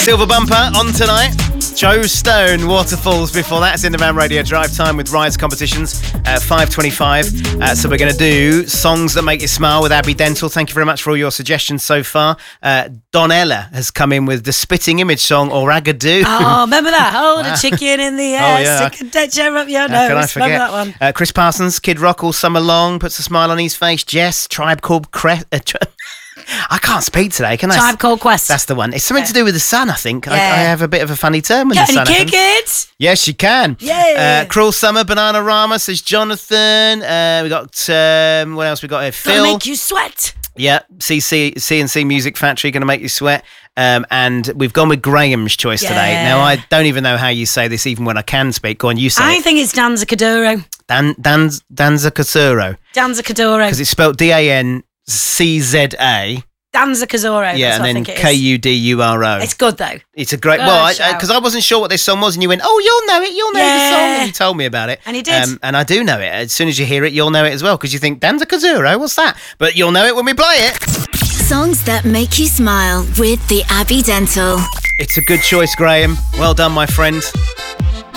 Silver Bumper on tonight. Joe Stone, Waterfalls before that. It's in the Van Radio Drive Time with Rise Competitions at 5:25. So we're going to do songs that make you smile with Abby Dental. Thank you very much for all your suggestions so far. Donella has come in with the Spitting Image song, Oragadoo. Oh, remember that? Hold a chicken in the air. Oh, yeah. Stick a dead chair up your How can I nose. forget? Remember that one? Chris Parsons, Kid Rock all summer long, puts a smile on his face. Jess, Tribe Called I can't speak today, can I? Tribe Called Quest. That's the one. It's something to do with the sun, I think. I Yeah. have a bit of a funny term with the Can sun. you I kick think. it? Yes, you can. Yeah. Cruel Summer, Bananarama, says Jonathan. We got, what else we got here? Gonna Phil. make you sweat. Yeah, CNC Music Factory, going to make you sweat. And we've gone with Graham's choice today. Yeah. Now, I don't even know how you say this, even when I can speak. Go on, you say I it. think it's Danza Kuduro. Danza Kazuro. Danza Kuduro. Because it's spelled DANCZA. Danza Kuduro. Yeah, That's and what I then think it is. KUDURO. It's good though. It's a great... Good Well, shout. because I wasn't sure what this song was, and you went, oh, you'll know it, you'll know the song. Yeah. And you told me about it. And you did. And I do know it. As soon as you hear it, you'll know it as well, because you think, Danza Kazuro, what's that? But you'll know it when we play it. Songs that make you smile with the Abbey Dental. It's a good choice, Graham. Well done, my friend.